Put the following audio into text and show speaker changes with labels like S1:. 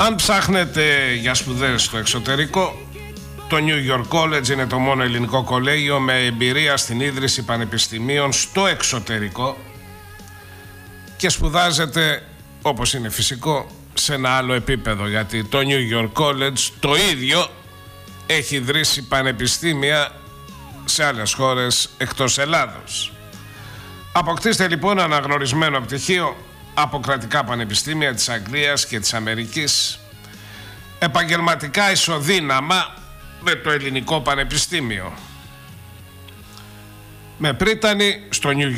S1: Αν ψάχνετε για σπουδές στο εξωτερικό, το New York College είναι το μόνο ελληνικό κολέγιο με εμπειρία στην ίδρυση πανεπιστημίων στο εξωτερικό και σπουδάζετε, όπως είναι φυσικό, σε ένα άλλο επίπεδο, γιατί το New York College το ίδιο έχει ιδρύσει πανεπιστήμια σε άλλες χώρες εκτός Ελλάδος. Αποκτήστε λοιπόν αναγνωρισμένο πτυχίο από κρατικά πανεπιστήμια της Αγγλίας και της Αμερικής, επαγγελματικά ισοδύναμα με το ελληνικό πανεπιστήμιο. Με πρίτανη στο New